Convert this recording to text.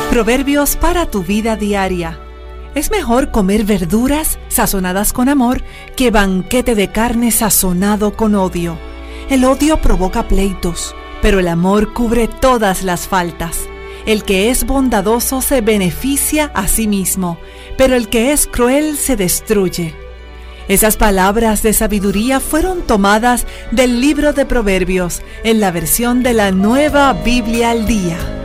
Proverbios para tu vida diaria. Es mejor comer verduras sazonadas con amor que banquete de carne sazonado con odio. El odio provoca pleitos, pero el amor cubre todas las faltas. El que es bondadoso se beneficia a sí mismo, pero el que es cruel se destruye. Esas palabras de sabiduría fueron tomadas del libro de Proverbios en la versión de la Nueva Biblia al Día.